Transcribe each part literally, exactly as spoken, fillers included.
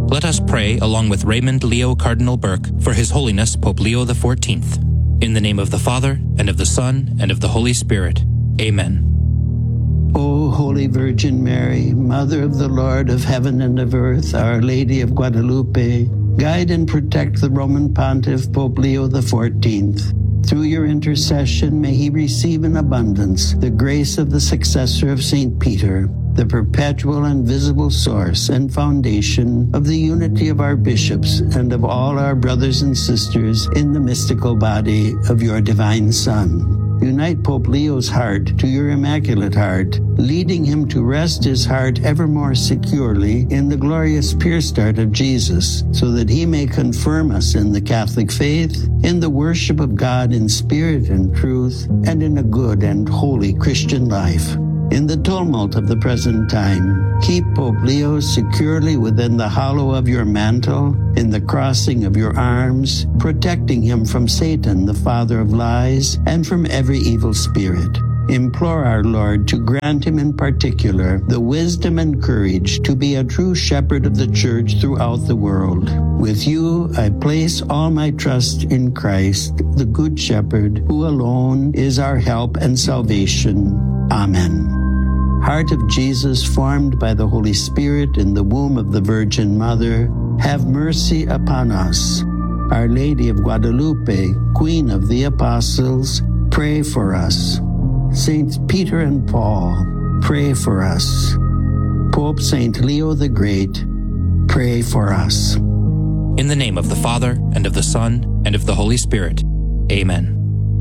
Let us pray along with Raymond Leo Cardinal Burke for His Holiness Pope Leo the fourteenth. In the name of the Father, and of the Son, and of the Holy Spirit. Amen. O Holy Virgin Mary, Mother of the Lord of heaven and of earth, Our Lady of Guadalupe, guide and protect the Roman Pontiff Pope Leo the fourteenth. Through your intercession, may he receive in abundance the grace of the successor of Saint Peter, the perpetual and visible source and foundation of the unity of our bishops and of all our brothers and sisters in the mystical body of your divine Son. Unite Pope Leo's heart to your Immaculate Heart, leading him to rest his heart ever more securely in the glorious pure start of Jesus, so that he may confirm us in the Catholic faith, in the worship of God in spirit and truth, and in a good and holy Christian life. In the tumult of the present time, keep Pope Leo securely within the hollow of your mantle, in the crossing of your arms, protecting him from Satan, the father of lies, and from every evil spirit. Implore our Lord to grant him in particular the wisdom and courage to be a true shepherd of the Church throughout the world. With you, I place all my trust in Christ, the Good Shepherd, who alone is our help and salvation. Amen. Heart of Jesus, formed by the Holy Spirit in the womb of the Virgin Mother, have mercy upon us. Our Lady of Guadalupe, Queen of the Apostles, pray for us. Saints Peter and Paul, pray for us. Pope Saint Leo the Great, pray for us. In the name of the Father, and of the Son, and of the Holy Spirit. Amen.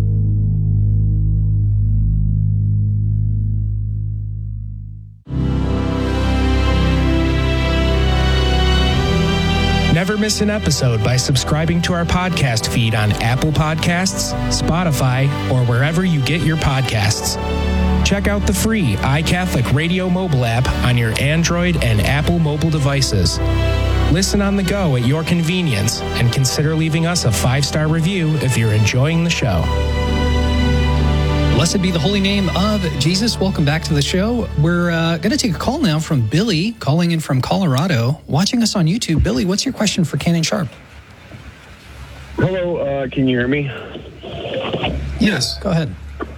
Never miss an episode by subscribing to our podcast feed on Apple Podcasts, Spotify, or wherever you get your podcasts. Check out the free iCatholic Radio mobile app on your Android and Apple mobile devices. Listen on the go at your convenience, and consider leaving us a five-star review if you're enjoying the show. Blessed be the holy name of Jesus. Welcome back to the show. We're uh, going to take a call now from Billy, calling in from Colorado, watching us on YouTube. Billy, what's your question for Canon Sharp? Hello, uh, can you hear me? Yes, go ahead.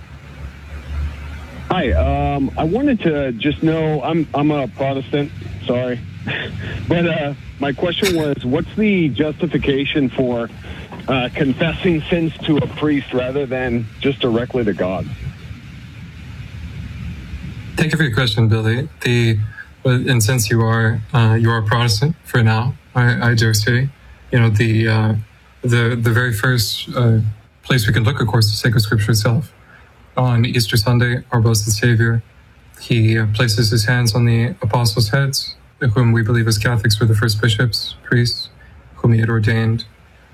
Hi, um, I wanted to just know, I'm I'm a Protestant, sorry, but uh, my question was, what's the justification for Uh, confessing sins to a priest rather than just directly to God? Thank you for your question, Billy. The and since you are uh, you are a Protestant for now, I, I dare say, you know the uh, the the very first uh, place we can look, of course, is sacred Scripture itself. On Easter Sunday, our Blessed Savior, he uh, places his hands on the apostles' heads, whom we believe as Catholics were the first bishops, priests, whom he had ordained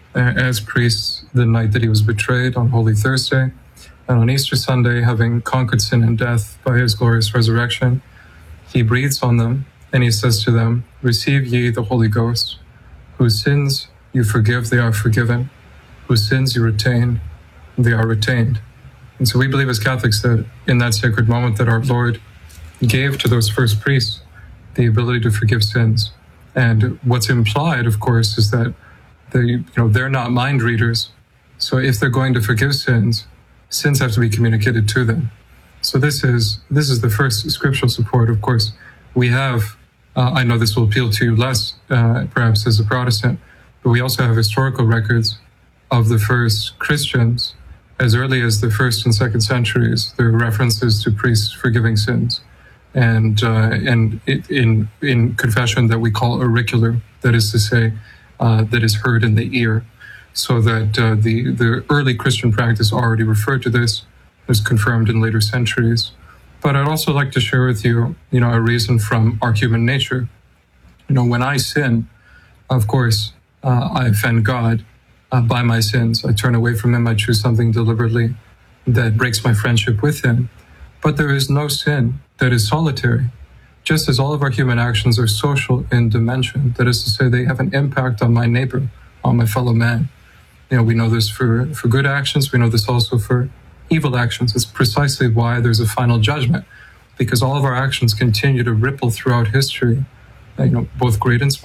as priests the night that he was betrayed on Holy Thursday. And on Easter Sunday, having conquered sin and death by his glorious resurrection, he breathes on them and he says to them, "Receive ye the Holy Ghost. Whose sins you forgive, they are forgiven. Whose sins you retain, they are retained." And so we believe as Catholics that in that sacred moment that our Lord gave to those first priests the ability to forgive sins. And what's implied, of course, is that They, you know, they're not mind readers. So if they're going to forgive sins, sins have to be communicated to them. So this is this is the first scriptural support. Of course, we have, uh, I know this will appeal to you less, uh, perhaps as a Protestant, but we also have historical records of the first Christians. As early as the first and second centuries, there are references to priests forgiving sins. And, uh, and it, in, in confession that we call auricular, that is to say, Uh, that is heard in the ear, so that uh, the, the early Christian practice already referred to this. It was confirmed in later centuries. But I'd also like to share with you, you know, a reason from our human nature. You know, when I sin, of course, uh, I offend God uh, by my sins. I turn away from him. I choose something deliberately that breaks my friendship with him. But there is no sin that is solitary. Just as all of our human actions are social in dimension, that is to say, they have an impact on my neighbor, on my fellow man. You know, we know this for, for good actions. We know this also for evil actions. It's precisely why there's a final judgment, because all of our actions continue to ripple throughout history, you know, both great and small,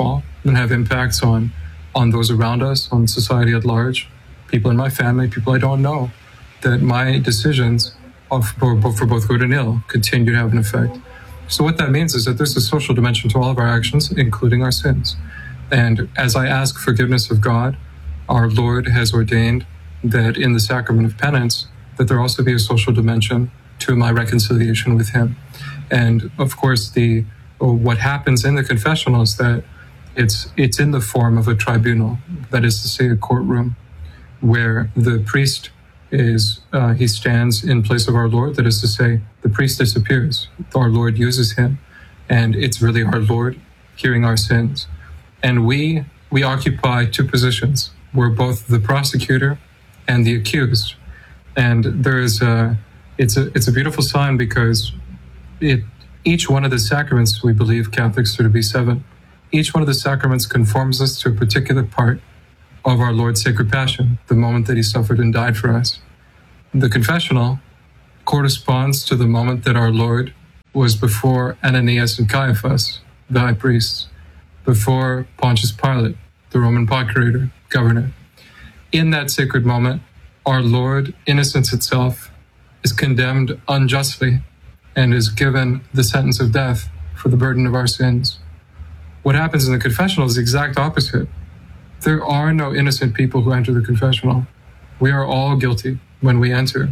and have impacts on, on those around us, on society at large, people in my family, people I don't know, that my decisions are for, for both good and ill continue to have an effect. So what that means is that there's a social dimension to all of our actions, including our sins. And as I ask forgiveness of God, our Lord has ordained that in the sacrament of penance, that there also be a social dimension to my reconciliation with him. And of course, the what happens in the confessional is that it's it's in the form of a tribunal, that is to say a courtroom, where the priest is, uh, he stands in place of our Lord, that is to say, the priest disappears, our Lord uses him, and it's really our Lord hearing our sins. And we we occupy two positions. We're both the prosecutor and the accused. And there is a, it's a, it's a beautiful sign because it, each one of the sacraments, we believe Catholics are to be seven, each one of the sacraments conforms us to a particular part of our Lord's sacred passion, the moment that he suffered and died for us. The confessional corresponds to the moment that our Lord was before Ananias and Caiaphas, the high priests, before Pontius Pilate, the Roman procurator, governor. In that sacred moment, our Lord, innocence itself, is condemned unjustly and is given the sentence of death for the burden of our sins. What happens in the confessional is the exact opposite. There are no innocent people who enter the confessional. We are all guilty when we enter.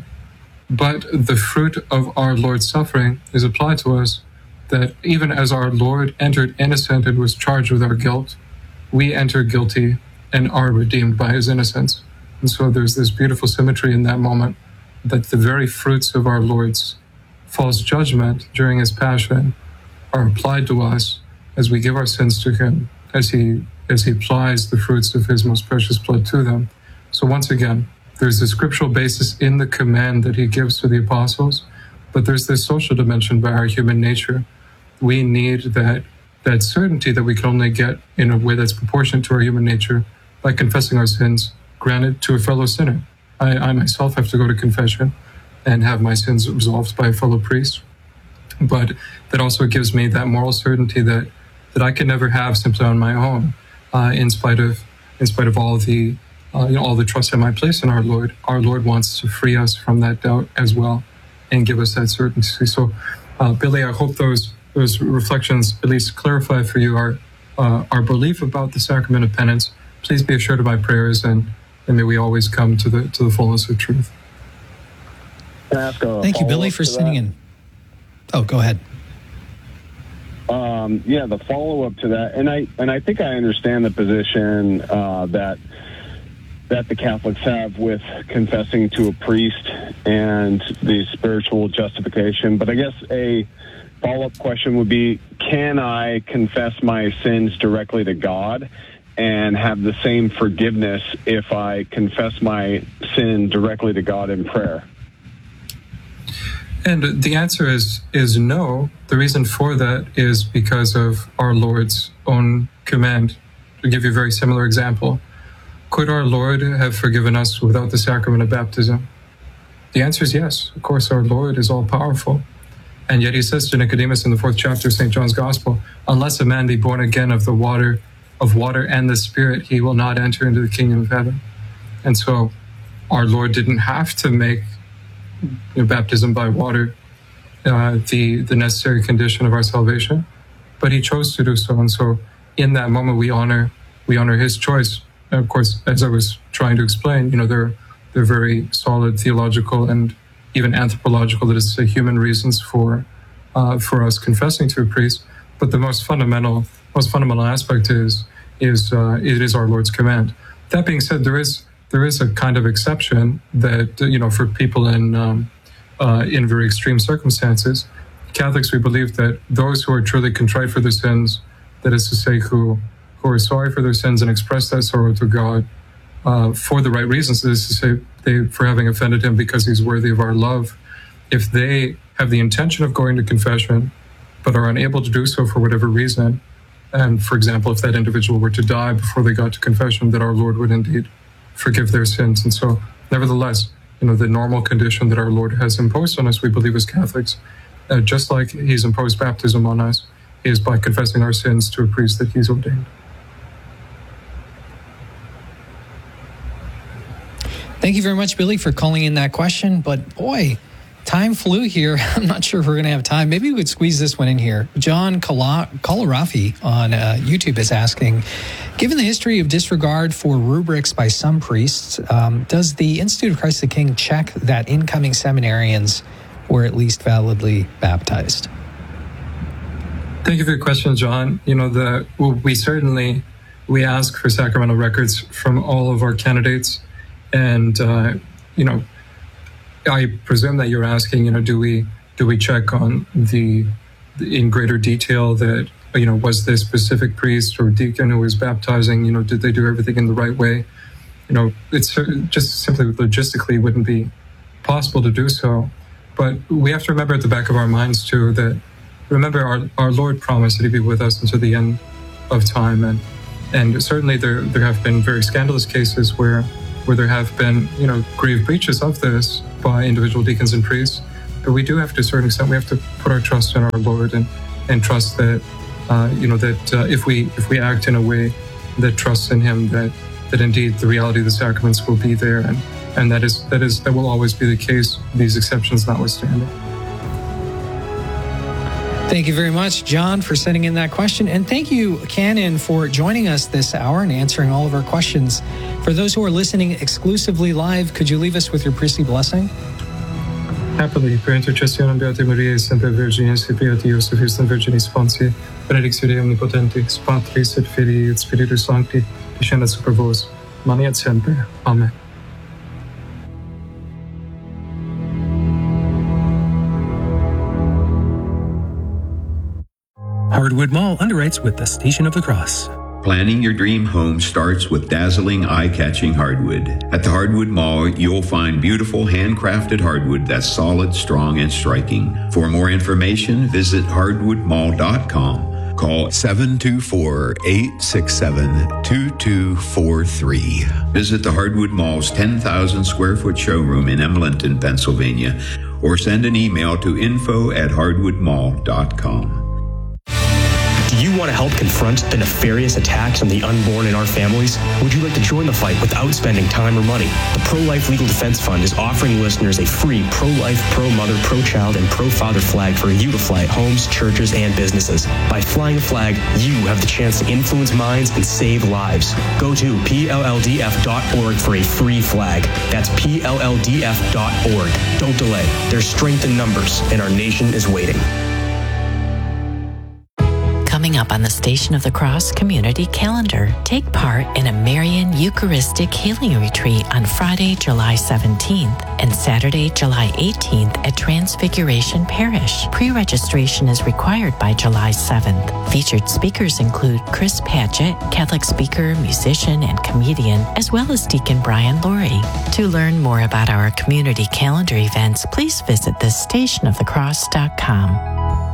But the fruit of our Lord's suffering is applied to us, that even as our Lord entered innocent and was charged with our guilt, we enter guilty and are redeemed by his innocence. And so there's this beautiful symmetry in that moment, that the very fruits of our Lord's false judgment during his passion are applied to us as we give our sins to him, as he as he applies the fruits of his most precious blood to them. So once again, there's a scriptural basis in the command that he gives to the apostles, but there's this social dimension by our human nature. We need that that certainty that we can only get in a way that's proportionate to our human nature by confessing our sins, granted to a fellow sinner. I, I myself have to go to confession and have my sins resolved by a fellow priest, but that also gives me that moral certainty that that I can never have simply on my own, uh, in spite of in spite of all the uh, you know, all the trust I might place in our Lord. Our Lord wants to free us from that doubt as well, and give us that certainty. So, uh, Billy, I hope those those reflections at least clarify for you our uh, our belief about the sacrament of penance. Please be assured of my prayers, and, and may we always come to the to the fullness of truth. Can I ask a Thank you, Billy, for sending in. Oh, go ahead. Um, yeah, the follow-up to that, and I and I think I understand the position uh, that that the Catholics have with confessing to a priest and the spiritual justification. But I guess a follow-up question would be, can I confess my sins directly to God and have the same forgiveness if I confess my sin directly to God in prayer? And the answer is is no. The reason for that is because of our Lord's own command. To give you a very similar example, could our Lord have forgiven us without the sacrament of baptism? The answer is yes. Of course, our Lord is all-powerful. And yet he says to Nicodemus in the fourth chapter of Saint John's Gospel, unless a man be born again of the water, of water and the Spirit, he will not enter into the kingdom of heaven. And so our Lord didn't have to make you know, baptism by water uh, the, the necessary condition of our salvation, but he chose to do so. And so in that moment, we honor we honor his choice. And of course, as I was trying to explain, you know, there, there are very solid theological and even anthropological, that is to say, human reasons for uh, for us confessing to a priest. But the most fundamental most fundamental aspect is is uh, it is our Lord's command. That being said, there is there is a kind of exception that, you know, for people in um, uh, in very extreme circumstances. Catholics, we believe that those who are truly contrite for their sins, that is to say, who who are sorry for their sins and express that sorrow to God uh, for the right reasons, that is to say, they for having offended him because he's worthy of our love, if they have the intention of going to confession but are unable to do so for whatever reason, and for example, if that individual were to die before they got to confession, that our Lord would indeed forgive their sins. And so, nevertheless, you know, the normal condition that our Lord has imposed on us, we believe as Catholics, uh, just like he's imposed baptism on us, is by confessing our sins to a priest that he's ordained. Thank you very much, Billy, for calling in that question. But boy, time flew here. I'm not sure if we're going to have time. Maybe we could squeeze this one in here. John Kalarafi on uh, YouTube is asking, given the history of disregard for rubrics by some priests, um, does the Institute of Christ the King check that incoming seminarians were at least validly baptized? Thank you for your question, John. You know, the well, we certainly, we ask for sacramental records from all of our candidates. And, uh, you know, I presume that you're asking, you know, do we do we check on the, in greater detail that, you know, was this specific priest or deacon who was baptizing, you know, did they do everything in the right way? You know, it's just simply logistically wouldn't be possible to do so. But we have to remember at the back of our minds, too, that remember our, our Lord promised that he'd be with us until the end of time. And and certainly there there have been very scandalous cases where where there have been, you know, grave breaches of this by individual deacons and priests. But we do have to a certain extent, we have to put our trust in our Lord and, and trust that, uh, you know, that uh, if we if we act in a way that trusts in him, that that indeed the reality of the sacraments will be there. And, and that is that is that will always be the case, these exceptions notwithstanding. Thank you very much, John, for sending in that question. And thank you, Canon, for joining us this hour and answering all of our questions. For those who are listening exclusively live, could you leave us with your priestly blessing? Happily, per intercessionem Beatae Mariae, semper Virginis, et Beati Iosef, Justum Virginis Pontiae, benedictio Dei omnipotentis, Patris et Filii et Spiritus Sancti, descendat super vos, mani et semper. Amen. Hardwood Mall underwrites with the Station of the Cross. Planning your dream home starts with dazzling, eye-catching hardwood. At the Hardwood Mall, you'll find beautiful handcrafted hardwood that's solid, strong, and striking. For more information, visit hardwood mall dot com. Call seven two four, eight six seven, two two four three. Visit the Hardwood Mall's ten thousand square foot showroom in Emlenton, Pennsylvania, or send an email to info at hardwood mall dot com. Do you want to help confront the nefarious attacks on the unborn in our families? Would you like to join the fight without spending time or money? The Pro-Life Legal Defense Fund is offering listeners a free pro-life, pro-mother, pro-child, and pro-father flag for you to fly at homes, churches, and businesses. By flying the flag, you have the chance to influence minds and save lives. Go to P L L D F dot org for a free flag. That's P L L D F dot org. Don't delay. There's strength in numbers, and our nation is waiting. Coming up on the Station of the Cross community calendar, take part in a Marian Eucharistic Healing Retreat on Friday, July seventeenth and Saturday, July eighteenth at Transfiguration Parish. Pre-registration is required by July seventh. Featured speakers include Chris Padgett, Catholic speaker, musician, and comedian, as well as Deacon Brian Laurie. To learn more about our community calendar events, please visit the station of the cross dot com.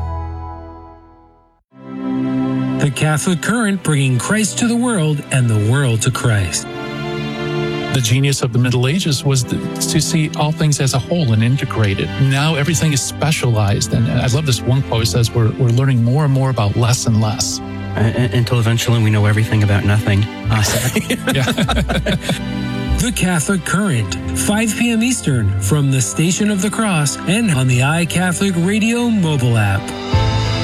The Catholic Current, bringing Christ to the world and the world to Christ. The genius of the Middle Ages was the, to see all things as a whole and integrated. Now everything is specialized. And I love this one quote. It says we're, we're learning more and more about less and less. Uh, until eventually we know everything about nothing. Uh, The Catholic Current, five p.m. Eastern, from the Station of the Cross and on the iCatholic Radio mobile app.